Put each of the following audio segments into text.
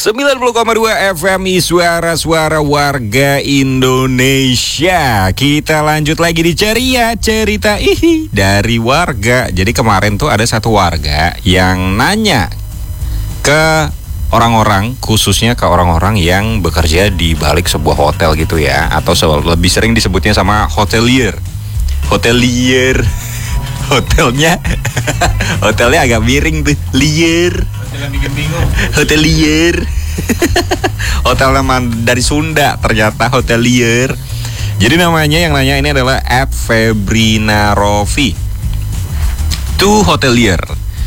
90,2 FMI Suara-suara warga Indonesia. Kita lanjut lagi di Ceria Cerita dari warga. Jadi kemarin tuh ada satu warga yang nanya ke orang-orang, khususnya ke orang-orang yang bekerja di balik sebuah hotel gitu ya, atau lebih sering disebutnya sama hotelier. Hotelnya agak miring tuh, liar. Hotelier. Hotel nama dari Sunda ternyata hotelier. Jadi namanya yang nanya ini adalah @Febrina-Rofi. Tuh hotelier.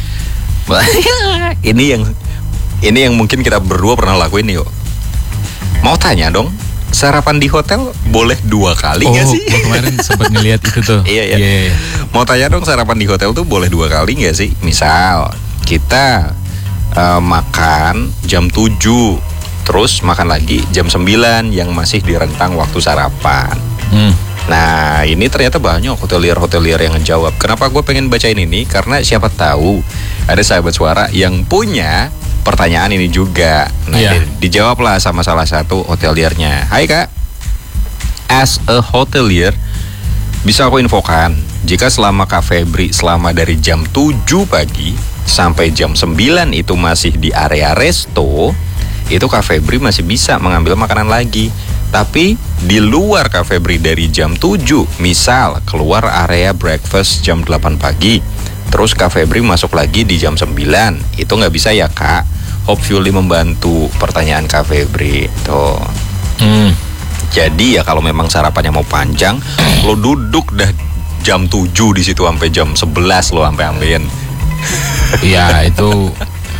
Ini yang mungkin kita berdua pernah lakuin yuk. Mau tanya dong, sarapan di hotel boleh 2 kali nggak sih? Oh, kemarin sempat ngeliat itu tuh. Iya. Mau tanya dong, sarapan di hotel tuh boleh 2 kali nggak sih? Misal kita makan jam 7, terus makan lagi jam 9 yang masih di rentang waktu sarapan. Nah ini ternyata banyak hotelier yang ngejawab. Kenapa gue pengen bacain ini? Karena siapa tahu ada sahabat suara yang punya pertanyaan ini juga. Nah dijawablah sama salah satu hoteliernya. Hai kak, as a hotelier, bisa aku infokan jika selama Kak Febri selama dari jam 7 pagi sampai jam 9 itu masih di area resto, itu Kak Febri masih bisa mengambil makanan lagi. Tapi di luar Kak Febri dari jam 7, misal keluar area breakfast jam 8 pagi, terus Kak Febri masuk lagi di jam 9, itu nggak bisa ya kak. Hopefully membantu pertanyaan Kak Febri tuh. Jadi ya kalau memang sarapannya mau panjang, lo duduk dah jam 7 di situ sampai jam 11 lo sampai ambeien. Iya itu.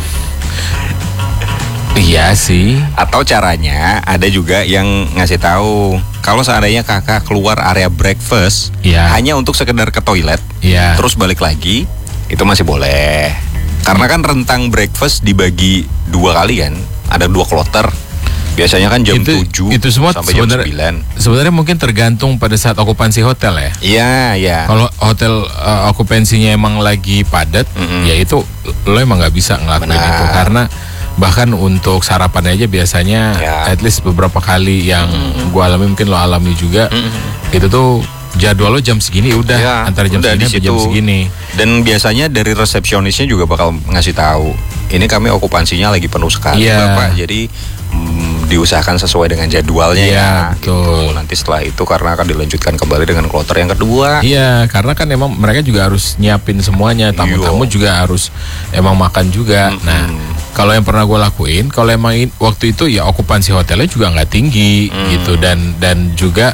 Iya sih. Atau caranya ada juga yang ngasih tahu kalau seandainya kakak keluar area breakfast hanya untuk sekedar ke toilet, terus balik lagi, itu masih boleh. Karena kan rentang breakfast dibagi 2 kali kan, ada 2 kloter. Biasanya kan jam 7 itu semua sampai jam 9. Sebenarnya mungkin tergantung pada saat okupansi hotel ya. Iya. Kalau hotel okupansinya emang lagi padat, ya itu lo emang nggak bisa ngelakuin itu. Karena bahkan untuk sarapan aja biasanya at least beberapa kali yang gua alami, mungkin lo alami juga, itu tuh jadwal lo jam segini udah antara jam segini sampai jam segini. Dan biasanya dari resepsionisnya juga bakal ngasih tahu, ini kami okupansinya lagi penuh sekali Bapak, jadi diusahakan sesuai dengan jadwalnya ya. Betul. Gitu. Nanti setelah itu karena akan dilanjutkan kembali dengan kloter yang kedua. Iya, karena kan emang mereka juga harus nyiapin semuanya, tamu-tamu juga harus emang makan juga. Nah, kalau yang pernah gue lakuin, kalau emang waktu itu ya okupansi hotelnya juga nggak tinggi gitu, dan juga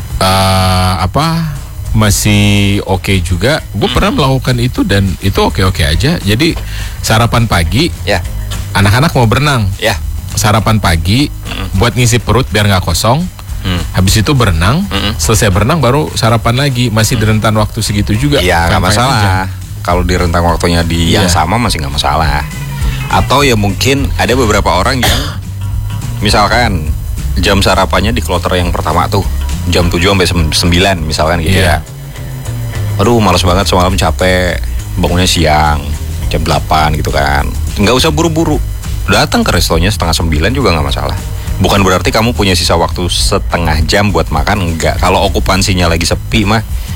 masih oke juga. Gue pernah melakukan itu dan itu oke aja. Jadi sarapan pagi, anak-anak mau berenang, sarapan pagi buat ngisi perut biar nggak kosong. Habis itu berenang, selesai berenang baru sarapan lagi, masih di rentan waktu segitu juga. Ya nggak masalah. Kalau di rentang waktunya yang sama masih nggak masalah. Atau ya mungkin ada beberapa orang yang misalkan jam sarapannya di kloter yang pertama tuh jam 7 sampai 9 misalkan gitu ya. Aduh malas banget, semalam capek, bangunnya siang jam 8 gitu kan. Nggak usah buru-buru, datang ke restonya setengah 9 juga nggak masalah. Bukan berarti kamu punya sisa waktu setengah jam buat makan, enggak. Kalau okupansinya lagi sepi mah